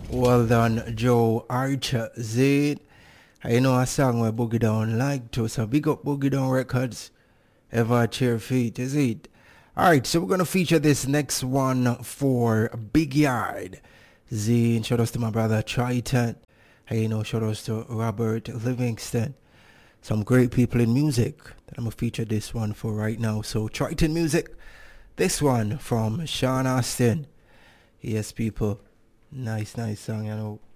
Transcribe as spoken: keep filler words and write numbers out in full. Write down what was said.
Well done, Joe Archer Z. I know a song where Boogie Down like to, so big up Boogie Down Records. Ever cheer feet, is it? Alright, so we're gonna feature this next one for Big Yard. Z, and shout outs to my brother Triton. Hey, you know, shout outs to Robert Livingston. Some great people in music that I'm gonna feature this one for right now. So Triton Music, this one from Sean Austin. Yes, people. Nice, nice song, you know.